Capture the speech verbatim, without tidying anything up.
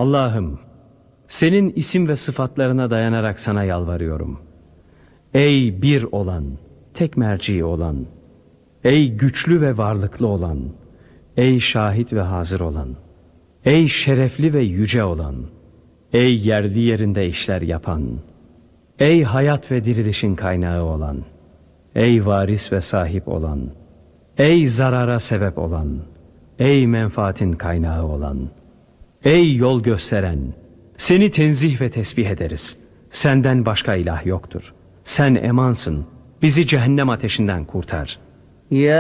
Allah'ım, senin isim ve sıfatlarına dayanarak sana yalvarıyorum. Ey bir olan, tek merci olan, ey güçlü ve varlıklı olan, ey şahit ve hazır olan, ey şerefli ve yüce olan, ey yerli yerinde işler yapan, ey hayat ve dirilişin kaynağı olan, ey varis ve sahip olan, ey zarara sebep olan, ey menfaatin kaynağı olan, ey yol gösteren, seni tenzih ve tesbih ederiz. Senden başka ilah yoktur. Sen emansın, bizi cehennem ateşinden kurtar. Ya